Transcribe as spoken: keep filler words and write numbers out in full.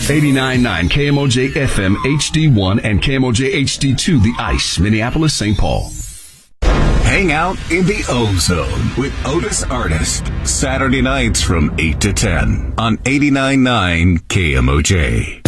eighty-nine point nine K M O J F M H D one and K M O J H D two, The Ice, Minneapolis, Saint Paul. Hang out in the O-Zone with Otis Artist. Saturday nights from eight to ten on eighty-nine point nine K M O J.